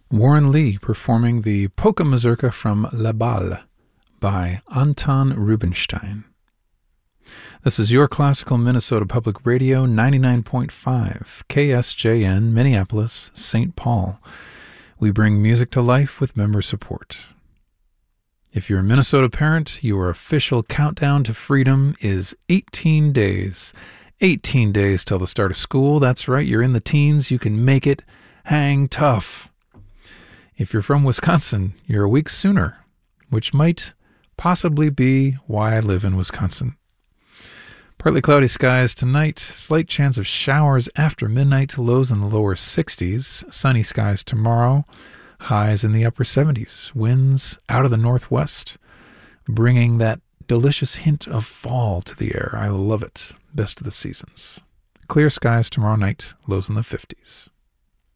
Warren Lee performing the Polka Mazurka from La Balle by Anton Rubinstein. This is your Classical Minnesota Public Radio, 99.5 KSJN, Minneapolis, St. Paul. We bring music to life with member support. If you're a Minnesota parent, your official countdown to freedom is 18 days. 18 days till the start of school. That's right, you're in the teens. You can make it. Hang tough. If you're from Wisconsin, you're a week sooner, which might possibly be why I live in Wisconsin. Partly cloudy skies tonight, slight chance of showers after midnight, lows in the lower 60s, sunny skies tomorrow, highs in the upper 70s, winds out of the northwest, bringing that delicious hint of fall to the air. I love it. Best of the seasons. Clear skies tomorrow night, lows in the 50s.